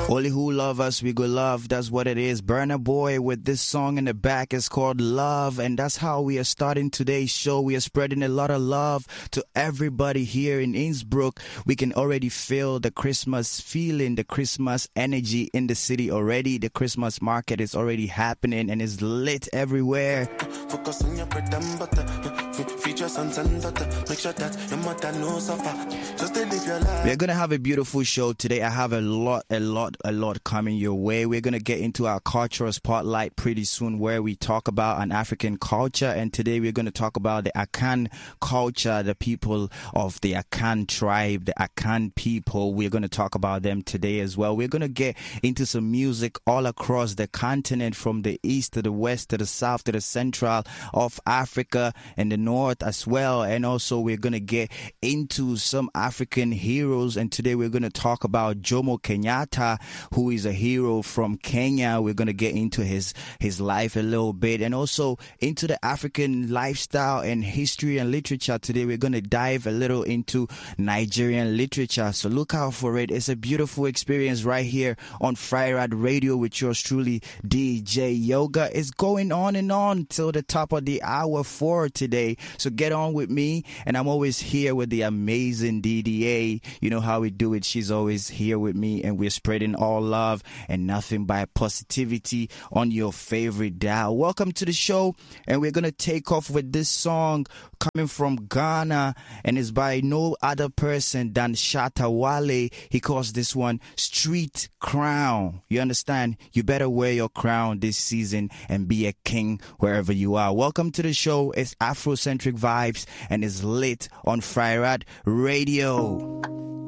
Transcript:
Only who love us, we go love. That's what it is. Burna Boy with this song in the back is called Love. And that's how we are starting today's show. We are spreading a lot of love to everybody here in Innsbruck. We can already feel the Christmas feeling, the Christmas energy in the city already. The Christmas market is already happening and is lit everywhere. Focus on your bread and butter. Feature sons and daughter. Make sure that your mother knows suffer. Just to live your life. We're going to have a beautiful show today. I have a lot coming your way. We're going to get into our cultural spotlight pretty soon where we talk about an African culture. And today we're going to talk about the Akan culture, the people of the Akan tribe, the Akan people. We're going to talk about them today as well. We're going to get into some music all across the continent, from the east to the west to the south to the central of Africa and the north as well. And also we're going to get into some African heroes. And today we're going to talk about Jomo Kenyatta, who is a hero from Kenya. We're going to get into his life a little bit, and also into the African lifestyle and history and literature. Today we're going to dive a little into Nigerian literature, so look out for it. It's a beautiful experience right here on Freirad Radio with yours truly, DJ Yoga. It's going on and on till the top of the hour 4 today, so get on with me. And I'm always here with the amazing DDA. You know how we do it. She's always here with me, and we're spreading all love and nothing but positivity on your favorite dial. Welcome to the show, and we're gonna take off with this song coming from Ghana, and it's by no other person than Shatta Wale. He calls this one Street Crown. You understand? You better wear your crown this season and be a king wherever you are. Welcome to the show. It's Afrocentric vibes and it's lit on Freirad Radio.